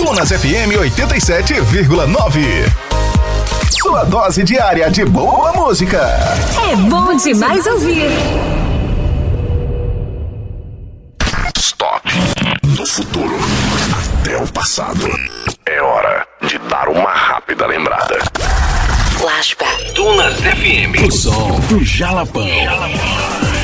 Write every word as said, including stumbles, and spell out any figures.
Dunas F M oitenta e sete vírgula nove. Sua dose diária de boa música. É bom demais ouvir. Stop. Do futuro até o passado. É hora de dar uma rápida lembrada. Flashback. Dunas F M. O som do Jalapão.